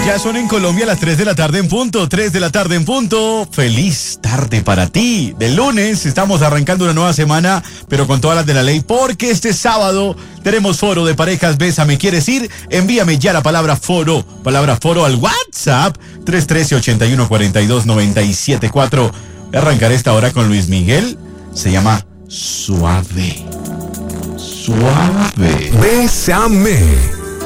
Ya son en Colombia las 3 de la tarde en punto, 3 de la tarde en punto. Feliz tarde para ti. Del lunes estamos arrancando una nueva semana, pero con todas las de la ley, porque este sábado tenemos foro de parejas. Bésame, ¿quieres ir? Envíame ya la palabra foro al WhatsApp 313-8142-974. Voy a arrancar esta hora con Luis Miguel. Se llama Suave. Suave. Bésame.